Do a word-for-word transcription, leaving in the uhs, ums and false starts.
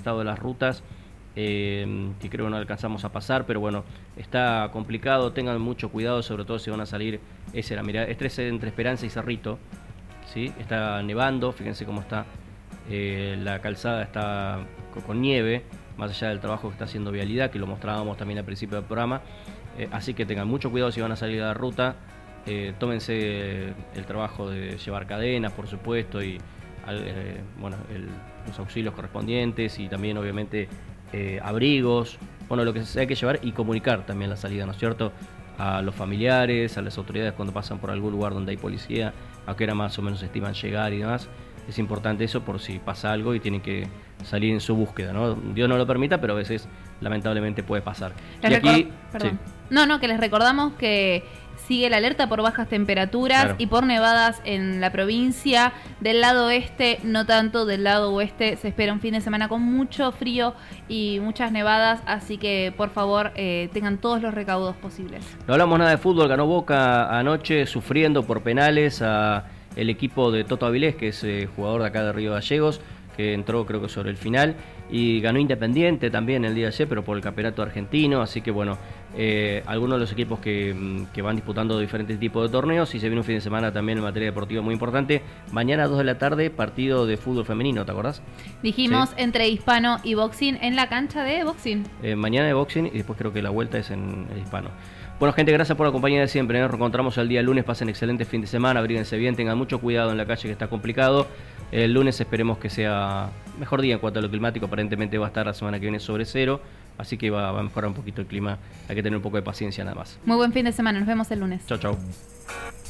estado de las rutas, eh, que creo que no alcanzamos a pasar, pero bueno, está complicado, tengan mucho cuidado, sobre todo si van a salir, ese era, mirá, este es entre Esperanza y Cerrito, ¿sí? Está nevando, fíjense cómo está, eh, la calzada está con, con nieve, más allá del trabajo que está haciendo Vialidad, que lo mostrábamos también al principio del programa, eh, así que tengan mucho cuidado si van a salir de la ruta. Eh, tómense el trabajo de llevar cadenas, por supuesto, y eh, bueno, el, los auxilios correspondientes y también obviamente eh, abrigos, bueno, lo que hay que llevar y comunicar también la salida, ¿no es cierto?, a los familiares, a las autoridades cuando pasan por algún lugar donde hay policía, a qué hora más o menos estiman llegar y demás. Es importante eso por si pasa algo y tienen que salir en su búsqueda, ¿no? Dios no lo permita, pero a veces lamentablemente puede pasar. Les y aquí, Perdón. Sí. No, no, que les recordamos que sigue la alerta por bajas temperaturas, claro, y por nevadas en la provincia. Del lado este, no tanto, del lado oeste se espera un fin de semana con mucho frío y muchas nevadas, así que por favor eh, tengan todos los recaudos posibles. No hablamos nada de fútbol, ganó Boca anoche sufriendo por penales a el equipo de Toto Avilés, que es eh, jugador de acá de Río Gallegos, que entró creo que sobre el final, y ganó Independiente también el día de ayer, pero por el campeonato argentino, así que bueno, eh, algunos de los equipos que, que van disputando diferentes tipos de torneos, y se viene un fin de semana también en materia deportiva muy importante. Mañana a dos de la tarde, partido de fútbol femenino, ¿te acordás? Dijimos ¿Sí? entre Hispano y Boxing en la cancha de Boxing. Eh, mañana de Boxing y después creo que la vuelta es en el Hispano. Bueno, gente, gracias por la compañía de siempre. Nos reencontramos el día lunes. Pasen excelente fin de semana. Abríguense bien. Tengan mucho cuidado en la calle, que está complicado. El lunes esperemos que sea mejor día en cuanto a lo climático. Aparentemente va a estar la semana que viene sobre cero. Así que va, va a mejorar un poquito el clima. Hay que tener un poco de paciencia nada más. Muy buen fin de semana. Nos vemos el lunes. Chau, chau.